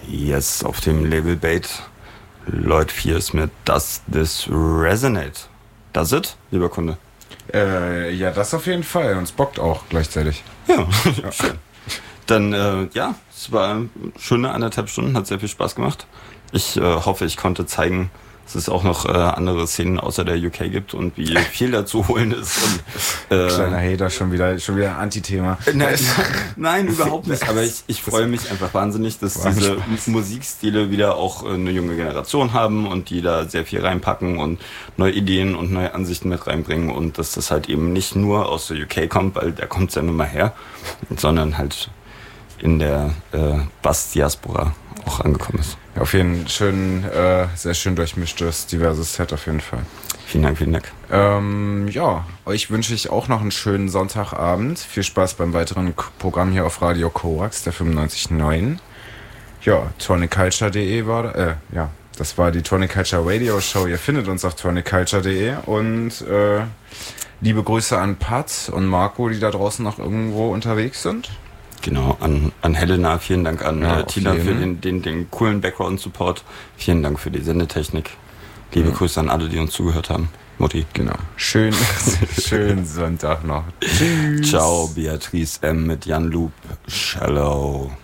Yes, auf dem Label Bait Lloyd Fierce mit Does This Resonate? Does it, lieber Kunde? Ja, das auf jeden Fall. Und es bockt auch gleichzeitig. Ja, schön. Dann, es war schöne 1,5 Stunden, hat sehr viel Spaß gemacht. Ich hoffe, ich konnte zeigen, dass es auch noch andere Szenen außer der UK gibt und wie viel da zu holen ist. Und, kleiner Hater, schon wieder Antithema. Nein, überhaupt nicht. Aber ich freue mich einfach wahnsinnig, dass diese Musikstile wieder auch eine junge Generation haben und die da sehr viel reinpacken und neue Ideen und neue Ansichten mit reinbringen und dass das halt eben nicht nur aus der UK kommt, weil da kommt es ja nun mal her, sondern halt in der Bass-Diaspora auch angekommen ist. Ja, auf jeden Fall sehr schön durchmischtes, diverses Set auf jeden Fall. Vielen Dank. Euch wünsche ich auch noch einen schönen Sonntagabend. Viel Spaß beim weiteren Programm hier auf Radio Korax, der 95.9. Ja, toniculture.de das war die Tonic Culture Radio Show. Ihr findet uns auf toniculture.de und liebe Grüße an Pat und Marco, die da draußen noch irgendwo unterwegs sind. Genau, an Helena, vielen Dank an Tina für den coolen Background-Support. Vielen Dank für die Sendetechnik. Liebe Grüße an alle, die uns zugehört haben. Mutti. Genau. Schönen Sonntag noch. Tschüss. Ciao, Beatrice M. mit Jan Loop. Shallow.